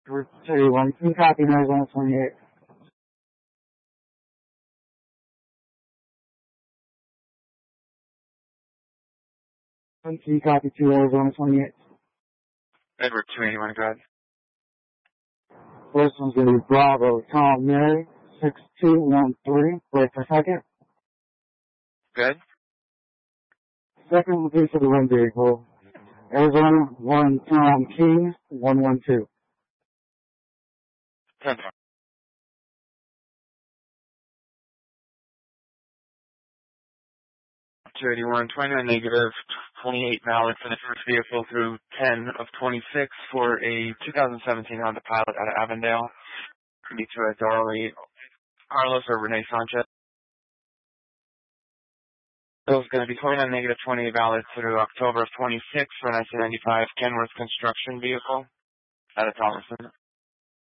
Route 212, copy, Arizona 28. Copy 2, Arizona 28. Edward 281, go ahead. First one's going to be Bravo, Tom, Mary, 6213, wait for a second. Good. Second will be for the wind vehicle, Arizona 1, Tom, King, 112. 10. 281, 29 negative, 28 valid for the first vehicle through 10 of 26 for a 2017 Honda Pilot out of Avondale. Could be to a Dorley Carlos or Renee Sanchez. Bill's going to be 29 negative, 28 valid through October of 26 for a 1995 Kenworth construction vehicle out of Thomason.